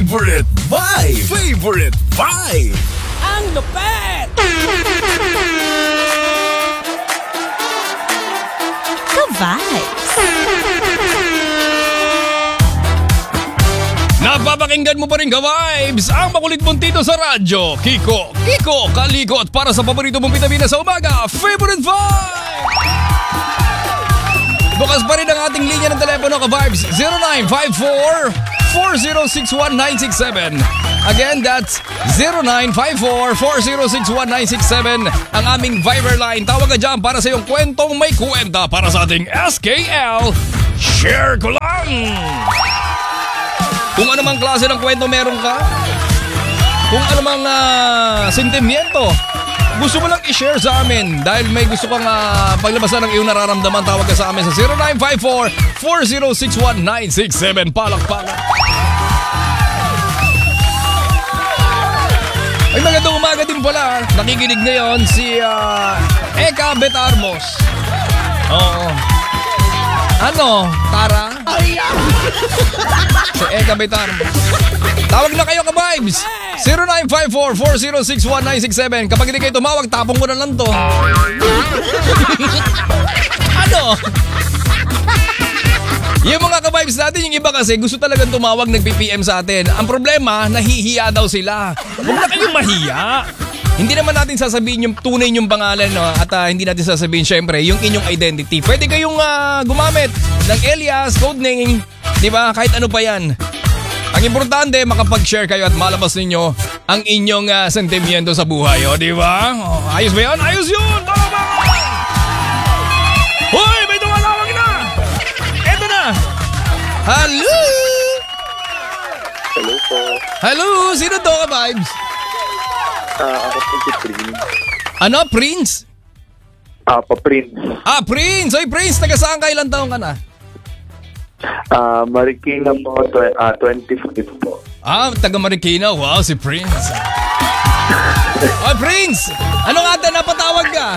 Favorite Vibe! Favorite Vibe! Ang lupet! Ka-vibes! Napapakinggan mo pa rin ka-vibes ang makulit mong tito sa radyo. Kiko, kalikot para sa paborito mong vitamina sa umaga. Favorite Vibe! Bukas pa rin ang ating linya ng telepono ka-vibes 0954-4061-967. Again, that's 0954-4061-967 ang aming Viber line. Tawag ka dyan para sa iyong kwentong may kwenta para sa ating SKL. Share ko lang! Kung anumang klase ng kwento meron ka, kung anumang sentimiento, gusto mo lang i-share sa amin dahil may gusto kang paglabasan ng iyong nararamdaman, tawag ka sa amin sa 0954-4061-967. Palakpakan. Ay, magandang umaga din pala. Nakikinig ngayon si Eka Betarmos. Oo. Ano? Tara? Si Eka Betarmos. Tawag na kayo ka-vibes. 0954-4061-967. Kapag hindi kayo tumawag, tapong ko na lang to. Ano? Yung mga ka-vibes natin, yung iba kasi gusto talagang tumawag, nag-PPM sa atin. Ang problema, nahihiya daw sila. Huwag na kayong mahiya. Hindi naman natin sasabihin yung tunay yung pangalan, no? At hindi natin sasabihin syempre yung inyong identity. Pwede kayong gumamit ng alias, codename, di ba? Kahit ano pa yan. Ang importante, makapag-share kayo at malabas ninyo ang inyong sentimiento sa buhay, o di ba? Oh, ayos ba yan? Ayos yun! Tama! Hoy! May tumatawag na! Eto na! Hello! Hello po. Hello! Sino to ka-vibes? Ako po si Prince. Ano? Prince? Prince. Prince! Oy, Prince! Taga saan ka? Ilang taong ka na? Marikina po, 25 po. Taga Marikina. Wow, si Prince. Prince! Ano nga ata napatawag ka?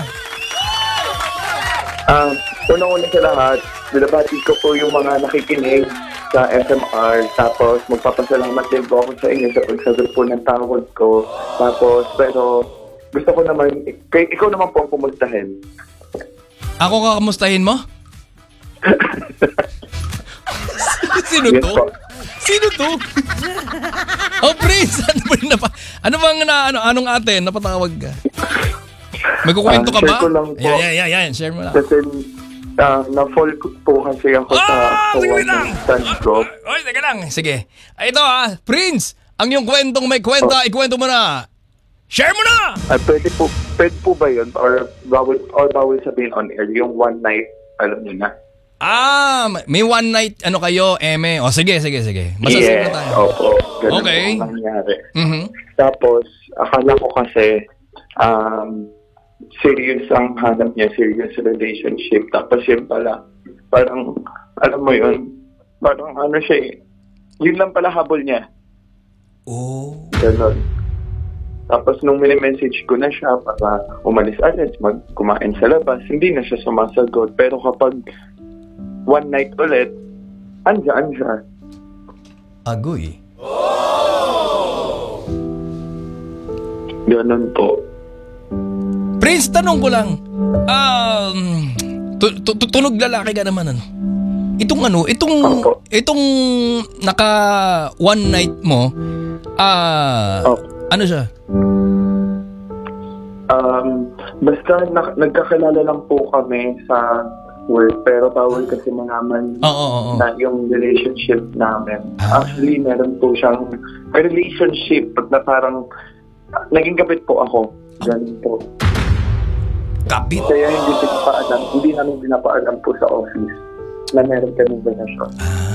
Unang-una sa lahat, binabati ko po yung mga nakikinig sa SMR. Tapos magpapasalamat din po ako sa inyo sa pagsagot po ng tawag ko. Tapos, pero gusto ko naman, ikaw naman po ang pumustahin. Ako kakamustahin mo? Sino Yes, to? po. Sino to? Prince! Ano bang anong ate? Napatawag ka? May kukwento ka ba? Share ko lang po. Yan. Share mo lang. Kasi na-fall po kasi ako sa sige lang! stand ko. Oy, teka lang. Sige. Ito Prince! Ang iyong kwentong may kwenta, ikwento mo na. Share mo na! Pwede po ba yun? Or bawal sabihin on air? Yung one night, alam niyo na. May one night, kayo, eme. O, sige. Masasabi na tayo. Opo. Ganun Okay. po ang nangyari. Mhm. Tapos, akala ko kasi, serious ang hanap niya, serious relationship. Tapos yun pala, parang, alam mo yun, parang siya yun lang pala habol niya. Oh. Ganun. Tapos nung mini-message ko na siya para umalis agad, kumain sa labas, hindi na siya sumasagot. Pero kapag one night ulit, andyan siya. Agoy. Ganun po. Prince, tanong ko lang. Tunog lalaki ka naman, Itong naka one night mo, ano siya? Basta nagkakilala lang po kami sa work, pero bawal kasi mangaman na yung relationship namin. Actually, meron po siyang relationship na parang naging kapit po ako. Ganun po. Kapit? Kaya hindi namin pinapaalam po sa office na meron kaming relasyon.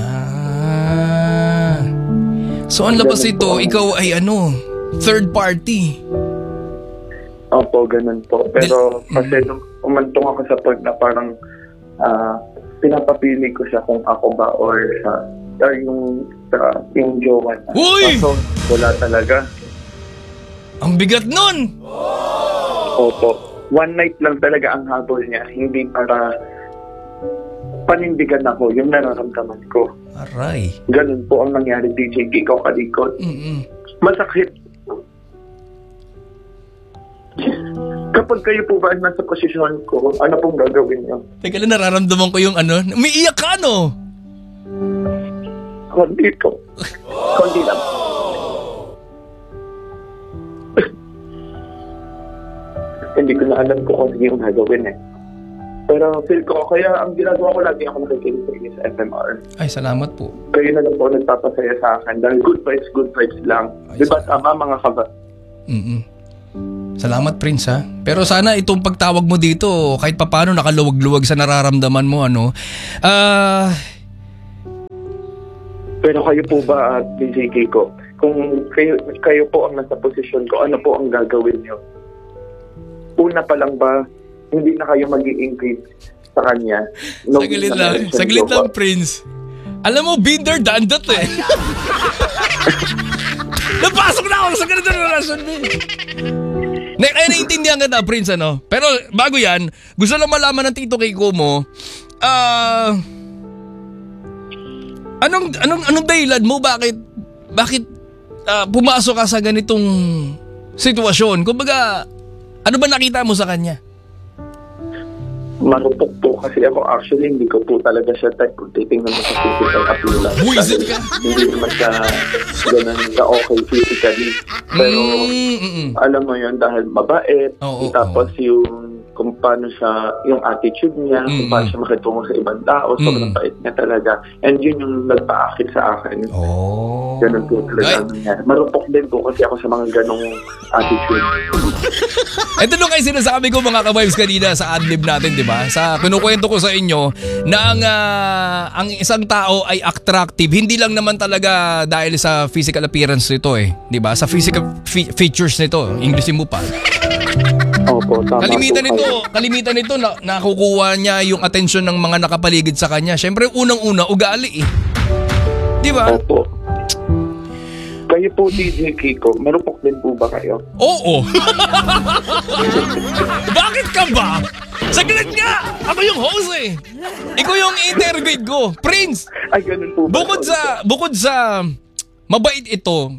So ang labas ito, ikaw ay third party. Opo, ganun po. Pero kasi nung umantong ako sa point na parang pinapapili ko siya kung ako ba or yung jowa na. Uy! So, wala talaga. Ang bigat nun! Opo. One night lang talaga ang habol niya. Hindi para panindigan ako, yung nararamdaman ko. Aray. Ganun po ang nangyari, DJ Kiko Kalikot. Masakit. Kapag kayo po ba nasa posisyon ko, ano pong gagawin niyo? Teka lang, nararamdaman ko yung umiiyak ka, no? Konti ko. Konti lang. Hindi ko na alam kung ano yung gagawin eh. Pero feel ko, kaya ang ginagawa ko lagi ako nakikinig sa FMR. Ay, salamat po. Kayo na lang po nagpapasaya sa akin dahil good vibes lang. Ay, Diba tama mga kaba? Salamat, Prince, ha? Pero sana itong pagtawag mo dito, kahit papano nakaluwag-luwag sa nararamdaman mo, Pero kayo po ba, DJ Kiko, kung kayo po ang nasa posisyon ko, ano po ang gagawin niyo? Una pa lang ba, hindi na kayo mag-i-engage sa kanya? Saglit lang, Prince. Alam mo, been there, done that eh. Napasok na ako sa ganito na relasyon eh. Kaya naiintindihan kita, Prince, Pero bago yan, gusto lang malaman ng Tito Kiko mo, anong dahilan mo? Bakit pumasok ka sa ganitong sitwasyon? Kumbaga, ano ba nakita mo sa kanya? Marupok po kasi ako. Actually, hindi ko po talaga siya type kung titingnan mo sa physical appearance. Buisit ka? Hindi naman siya ganun ka okay physically. Pero alam mo yun, dahil mabait, tapos yung kung paano siya, yung attitude niya, kung paano siya makitungo sa ibang tao, sobrang bait niya talaga. And yun yung nagpaakit sa akin. Ganun po talaga nangyari. Marupok din po kasi ako sa mga ganong attitude. Ito nung kayo sinasabi ko mga ka-vibes kanina sa adlib natin, di ba? Sa kinukwento ko sa inyo na ang isang tao ay attractive. Hindi lang naman talaga dahil sa physical appearance nito eh. Di ba? Sa physical features nito. Englishin mo pa. Opo, tama. Kalimitan nito na nakukuha niya yung atensyon ng mga nakapaligid sa kanya. Siyempre, unang-una, ugali eh. Di ba? Opo. Kayo po, DJ Kiko, marupok din po ba kayo? Oo. Bakit ka ba? Saglit nga! Ako yung host eh. Ikaw yung interviewed ko. Prince! Ay, ganun po ba? Bukod sa mabait ito,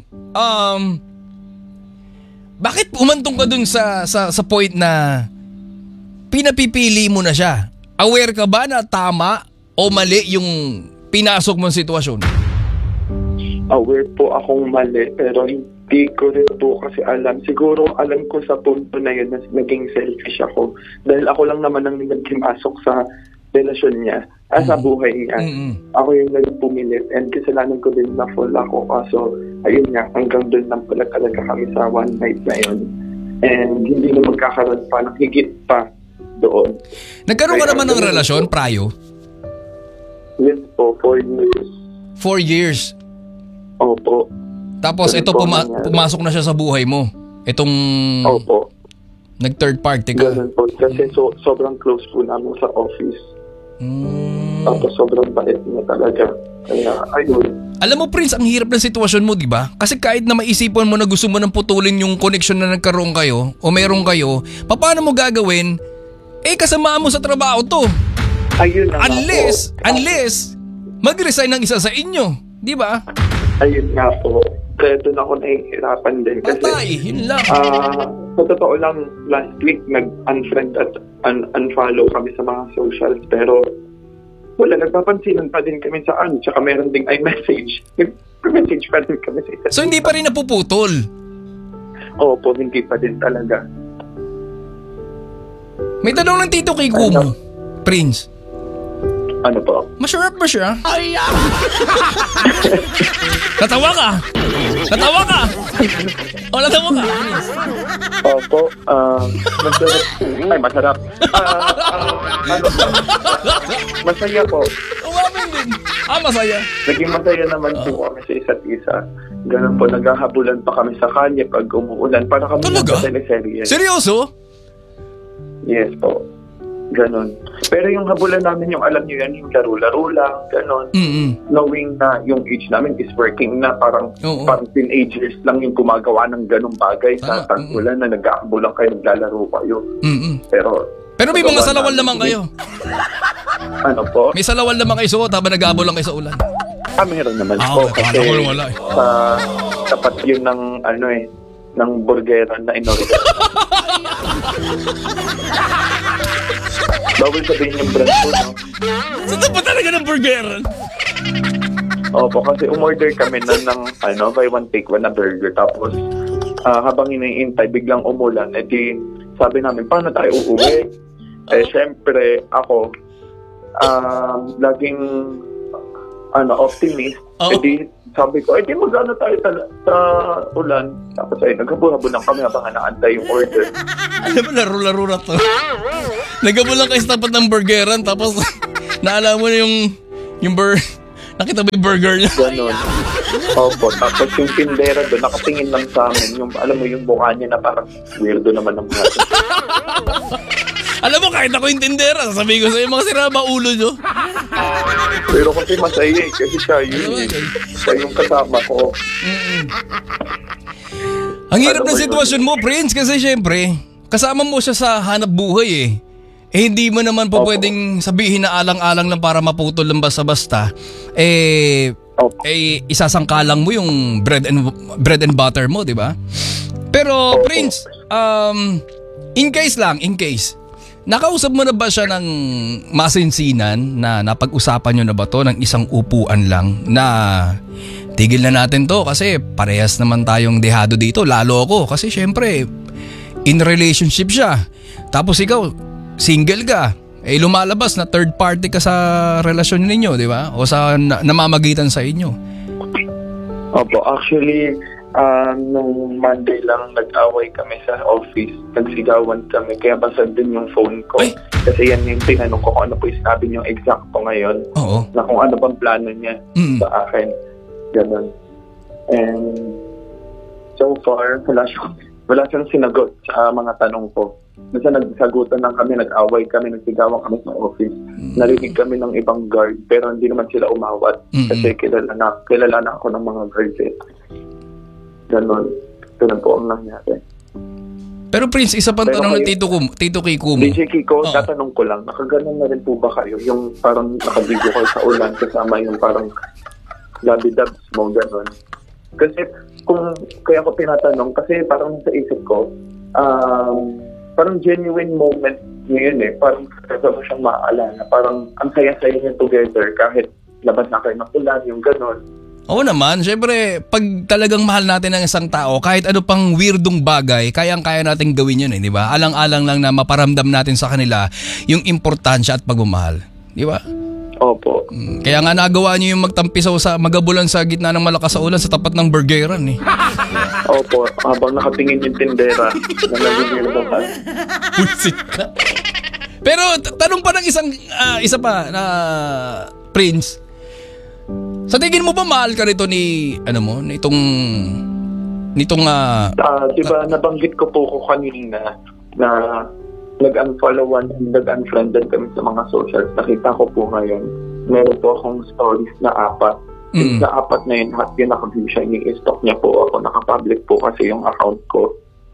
bakit umantong ka dun sa point na pinapipili mo na siya? Aware ka ba na tama o mali yung pinasok mong sitwasyon? Aware po akong mali, pero hindi ko rin po kasi alam. Siguro alam ko sa punto na yun na naging selfish ako. Dahil ako lang naman ang nagkimasok sa relasyon niya, sa buhay niya. Ako yung nagpumilit and kasalanan ko din na full ako. So, ayun nga, hanggang doon lang pala talaga kami sa one night na yun. And hindi na magkakaroon pa ng higit pa doon. Nagkaroon ka naman ng relasyon, Prayo? Yes po, 4 years. 4 years? Opo. Tapos ito pumasok na siya sa buhay mo? Itong Opo. Nag-third party ka? Ganun po. Kasi sobrang close po namin sa office. Tapos sobrang bait niya talaga. Kaya ayun. Alam mo, Prince, ang hirap ng sitwasyon mo, di ba? Kasi kahit na maisipan mo na gusto mo nang putulin yung connection na nagkaroon kayo o meron kayo, paano mo gagawin? Kasama mo sa trabaho to. Ayun na Unless mag-resign ng isa sa inyo, di ba? Ayun nga po. Kaya doon ako nahihirapan din. Kasi, yun lang. sa totoo lang, last week nag-unfriend at unfollow kami sa mga socials. Pero wala, nagpapansinan pa din kami sa tsaka meron ding iMessage. Nag-message pa din kami sa isa. So hindi pa rin napuputol? Opo, hindi pa din talaga. May tanong ng Tito Kiko mo, Prince. Ano po? Masarap ba siya? Natawa ka? Natawa ka? O, natawa ka? Opo. Masarap. Ay, masarap. Masaya po. Umamin din. Masaya. Naging masaya naman po kami sa isa't isa. Ganun po, naghahabulan pa kami sa kanya pag umuulan. Para kami talaga? sa teleserye. Seryoso? Yes po. Ganon. Pero yung habulan namin, yung alam nyo yan, yung laro-laro lang, ganon. Knowing na yung age namin is working na, parang teenagers lang yung gumagawa ng ganong bagay sa tag-ulan na nag-aabulan kayo, naglalaro kayo. Pero Pero may mga salawal naman kayo. Ano po? May salawal naman kayo suot habang nag-aabol lang kayo sa ulan. Meron naman po. Kasi wala eh. sa tapat yun ng ng burgeran na inorder. Bawal sabihin yung brand po, no? Sa tapat talaga ng burgeran? Opo, kasi umorder kami ng buy one take one na burger. Tapos habang iniintay, biglang umulan. Sabi namin, paano tayo uuwi? Syempre, ako, laging optimist. Sabi ko, mag-ano tayo sa ulan. Tapos naghabol-habol lang kami habang naantay yung order. Alam mo, laro-laro na to. Naghabol lang kayo sa tapat ng burgeran, tapos naalala mo na nakita mo yung burger niya. Ganon. Opo, tapos yung tindera doon, nakatingin lang sa amin. Alam mo yung mukha niya na parang weirdo naman ng mga. Alam mo, kahit ako yung tindera, sasabihin ko sa'yo, mga siraba ulo nyo. Pero kasi masaya kasi siya yung kasama ko. Ang hirap na sitwasyon mo, Prince, kasi syempre, kasama mo siya sa hanap buhay eh. Hindi mo naman po pwedeng sabihin na alang-alang lang para maputol lang basta-basta. Isasangkalang mo yung bread and butter mo, di ba? Pero Prince, in case, nakausap mo na ba siya ng masinsinan na napag-usapan nyo na ba to ng isang upuan lang na tigil na natin to kasi parehas naman tayong dehado dito, lalo ako kasi syempre in relationship siya. Tapos ikaw, single ka. Lumalabas na third party ka sa relasyon ninyo, di ba? O sa namamagitan sa inyo. Opo, actually, nung Monday lang nag-away kami sa office. Nagsigawan kami. Kaya basag din yung phone ko. Ay! Kasi yan yung tinanong ko kung ano po yung sinabi niyo exacto ngayon. Oo. Na kung ano bang plano niya sa akin. Ganun. And so far, wala siyang sinagot sa mga tanong ko. Basta nagsagutan lang kami, nag-away kami, nagsigawan kami sa office. Narinig kami ng ibang guard, pero hindi naman sila umawat. Kasi kilala na ako ng mga guards eh. Ganon. Ganun po ang nangyari. Pero Prince, isa pang tanong ng Tito Kiko mo. DJ Kiko, tatanong ko lang, nakaganon na rin po ba kayo? Yung parang nakabigo kayo sa ulan kasama yung parang labi-dabs mo, ganon. Kasi kaya ko tinatanong, kasi parang sa isip ko, parang genuine moment ngayon eh. Parang kaya mo siyang maaalala. Parang ang saya-saya niya together kahit labas na kayo ng ulan, yung ganon. Oo naman, syempre, pag talagang mahal natin ang isang tao, kahit ano pang weirdong bagay, kayang-kaya natin gawin yun eh, di ba? Alang-alang lang na maparamdam natin sa kanila yung importansya at pagmamahal. Di ba? Opo. Kaya nga nagawa niyo yung magtampisaw sa magabulan sa gitna ng malakas sa ulan sa tapat ng burgeran eh. Opo, habang nakatingin yung tindera na nabibigyan. Pusit ka. Pero tanong pa ng isa pa na Prince. Sa tingin mo ba mahal ka rito nitong diba nabanggit ko po ko kanina na nag-unfriended kami sa mga socials. Nakita ko po ngayon, meron po akong stories na 4. Sa 4 na yun, yun naka-view siya, i-stalk niya po ako, naka-public po kasi yung account ko.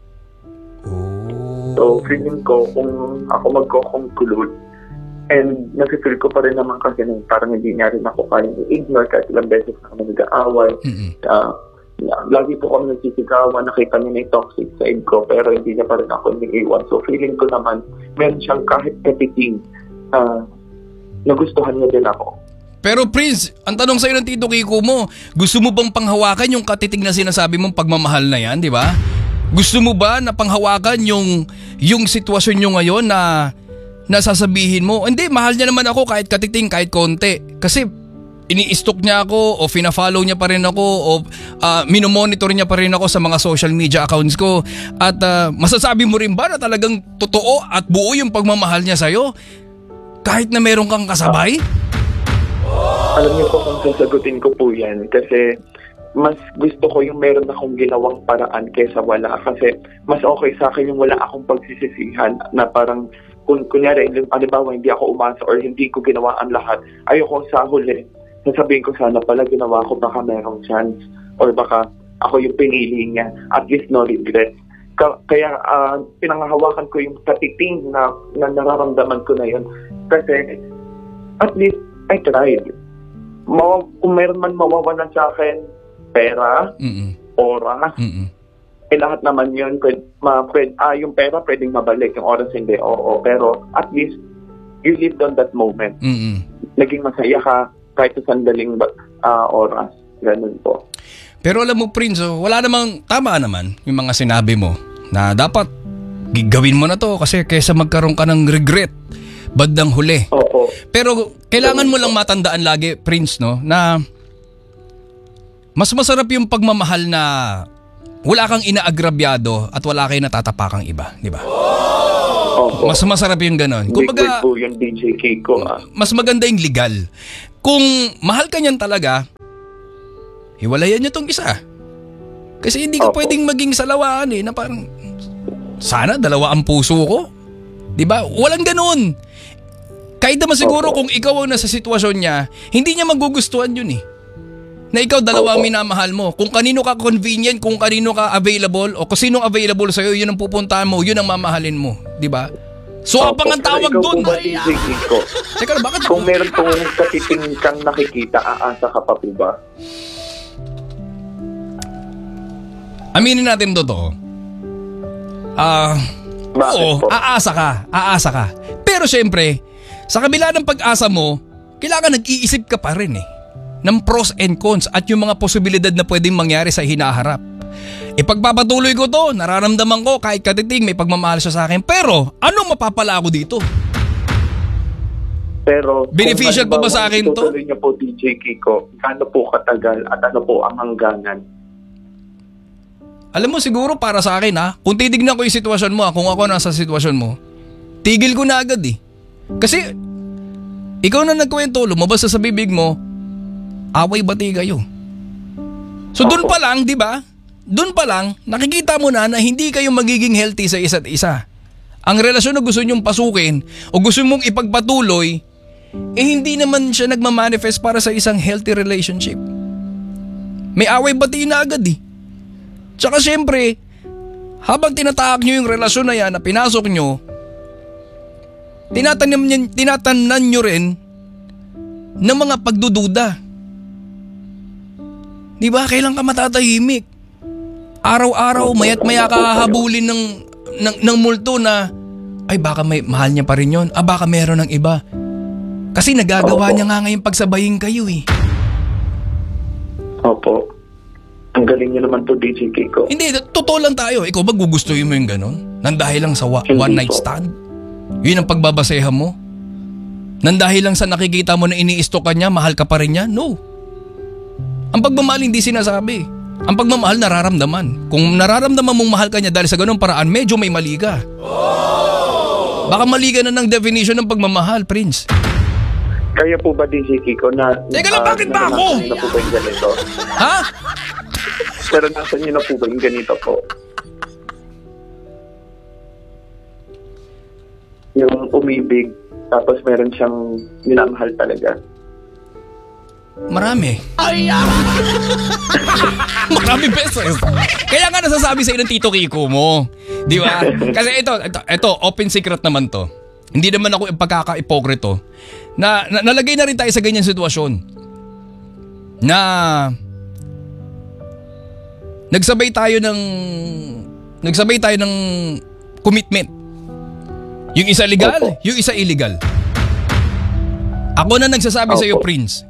So, feeling ko, kung ako magko-conclude, and nafe-feel ko pa rin naman kasi parang hindi niya rin ako kayang i-ignore kahit ilang beses na kami nag-aaway. Lagi po kami nagsisigawan, nakita niya na yung toxic side ko, pero hindi niya pa rin ako iniiwan. So feeling ko naman, meron siyang kahit katiting nagustuhan niya din ako. Pero Prince, ang tanong sa'yo ng Tito Kiko mo, gusto mo bang panghawakan yung katiting na sinasabi mong pagmamahal na yan, di ba? Gusto mo ba na panghawakan yung sitwasyon nyo ngayon na nasasabihin mo, hindi, mahal niya naman ako kahit katiting, kahit konti. Kasi ini-stalk niya ako o fina-follow niya pa rin ako o minomonitor niya pa rin ako sa mga social media accounts ko. At masasabi mo rin ba na talagang totoo at buo yung pagmamahal niya sa'yo? Kahit na meron kang kasabay? Alam niyo po kung sasagutin ko po yan kasi mas gusto ko yung meron akong ginawang paraan kaysa wala. Kasi mas okay sa akin yung wala akong pagsisisihan na parang kunyari, halimbawa hindi ako umasa or hindi ko ginawa ang lahat, ayoko sa huli, sasabihin ko sana pala ginawa ko, baka merong chance or baka ako yung pinili niya, at least no regret. Kaya pinangahawakan ko yung katiting na nararamdaman ko na yun. Kasi at least I tried. Kung meron man mawawalan sa akin, pera, oras, lahat naman yun, yung pera pwedeng mabalik, yung oras hindi, oo. Pero at least, you lived on that moment. Naging masaya ka kahit sa sandaling oras. Ganun po. Pero alam mo, Prince, wala namang, tama naman yung mga sinabi mo na dapat gawin mo na to kasi kaysa magkaroon ka ng regret bandang huli. Oo. Pero kailangan mo lang matandaan lagi, Prince, no, na mas masarap yung pagmamahal na wala kang inaagrabyado at wala kang natatapakang iba, di ba? Opo. Mas masarap yung ganon. Kumbaga, po yung DJ Kiko. Mas maganda yung legal. Kung mahal ka niyan talaga, hiwalayan niyo tong isa. Kasi hindi ka pwedeng maging salawaan na parang sana dalawa ang puso ko. Di ba? Walang ganon. Kahit naman siguro kung ikaw ang nasa sitwasyon niya, hindi niya magugustuhan yun na ikaw dalawa ang minamahal mo. Kung kanino ka convenient, kung kanino ka available, o kung sinong available sa'yo, yun ang pupuntahan mo, yun ang mamahalin mo. Di ba? So, apang ang tawag doon. Teka lang, bakit? Kung meron pong katiting kang nakikita, aasa ka pa po ba? Aminin natin totoo. Oo, aasa ka. Pero syempre, sa kabila ng pag-asa mo, kailangan nag-iisip ka pa rin ng pros and cons at yung mga posibilidad na pwedeng mangyari sa hinaharap. Ipagpapatuloy ko to, nararamdaman ko kahit katiting may pagmamahal siya sa akin. Pero, anong mapapala ko dito? Pero, beneficial pa ba sa akin to? Tutuloy niyo po, DJ Kiko, ano po katagal at ano po ang hangganan? Alam mo siguro para sa akin kung titignan ko yung sitwasyon mo, kung ako nasa sitwasyon mo, tigil ko na agad Kasi, ikaw na nagkwento, lumabas sa bibig mo, away bati kayo. So doon pa lang, di ba? Doon pa lang, nakikita mo na hindi kayo magiging healthy sa isa't isa. Ang relasyon na gusto nyong pasukin o gusto mong ipagpatuloy, hindi naman siya nagmamanifest para sa isang healthy relationship. May away bati na agad Tsaka syempre, habang tinatahak nyo yung relasyon na yan na pinasok nyo, tinatanan nyo rin ng mga pagdududa. Di ba? Kailan ka matatahimik? Araw-araw, mayat maya ka hahabulin ng multo na, ay baka may mahal niya pa rin yun. Baka meron ng iba. Kasi nagagawa niya nga ngayon pagsabayin kayo Opo. Ang galing niyo naman po, DJ Kiko. Hindi, totoo lang tayo. Ikaw ba gugustuhin mo yung ganon? Nandahil lang sa one night stand? Yun ang pagbabasehan mo? Nandahil lang sa nakikita mo na iniistok ka niya, mahal ka pa rin niya? No. Ang pagmamahal hindi sinasabi. Ang pagmamahal nararamdaman. Kung nararamdaman mong mahal ka niya dahil sa ganung paraan, medyo may mali ka. Baka mali ka na ng definition ng pagmamahal, Prince. Kaya po ba, DJ Kiko, na... Teka lang, bakit ba ako? Na po ba yung ganito? Ha? Pero nasa niyo na po ba yung ganito po? Yung umibig, tapos meron siyang minamahal talaga. Marami. Marami beses. Kaya nga nasasabi sa ng Tito Kiko mo. Di ba? Kasi ito, open secret naman to. Hindi naman ako pagkaka-ipokrito. Nalagay na rin tayo sa ganyan sitwasyon. Na nagsabay tayo ng commitment. Yung isa legal, yung isa illegal. Ako na nagsasabi sa iyo, Prince.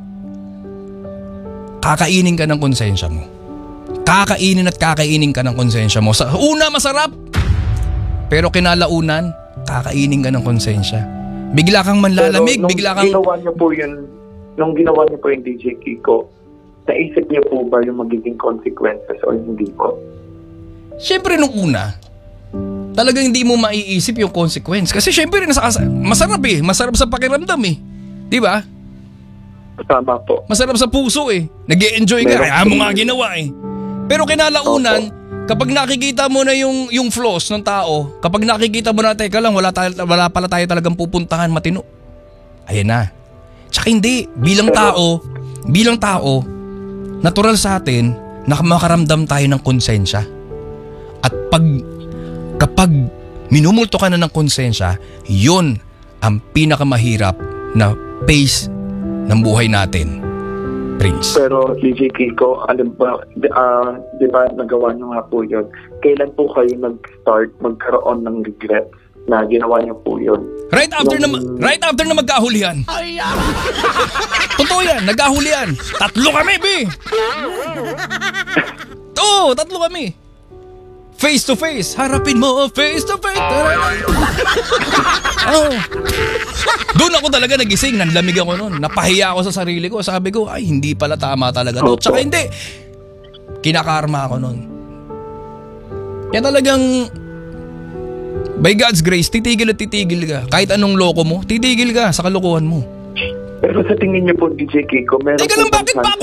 Kakainin ka ng konsensya mo. Kakainin ka ng konsensya mo. Sa una masarap, pero kinalaunan, kakainin ka ng konsensya. Bigla kang manlalamig, bigla kang... Nung ginawa niyo po yung DJ Kiko, naisip niyo po ba yung magiging consequences o hindi po? Siyempre nung una, talagang hindi mo maiisip yung consequence. Kasi siyempre masarap masarap sa pakiramdam Di ba? Tama po. Masarap sa puso Nag-e-enjoy ka, kaya mo nga ginawa Pero kinalaunan, kapag nakikita mo na yung flaws ng tao, kapag nakikita mo na, teka lang, wala pala tayo talagang pupuntahan matino. Ayan na. Tsaka hindi, bilang tao, natural sa atin na makaramdam tayo ng konsensya. At kapag minumulto ka na ng konsensya, yun ang pinakamahirap na phase ng buhay natin, Prince. Pero DJ Kiko, alam ba, di ba nagawa nyo nga po yun? Kailan po kayo nag-start magkaroon ng regret na ginawa nyo po yun? Right after na magkahulihan. Totoo yan, nagkahulihan. 3 kami, B! Oo, 3 kami. Face to face. Harapin mo, face to face. Oh. Doon ako talaga nagising. Nanlamig ako noon. Napahiya ako sa sarili ko. Sabi ko, ay, hindi pala tama talaga to. Tsaka hindi. Kinakarma ako noon. Kaya talagang, by God's grace, titigil at titigil ka. Kahit anong loko mo, titigil ka sa kalokohan mo. Pero sa tingin niyo po, DJ Kiko, meron Teka lang, bakit ba ako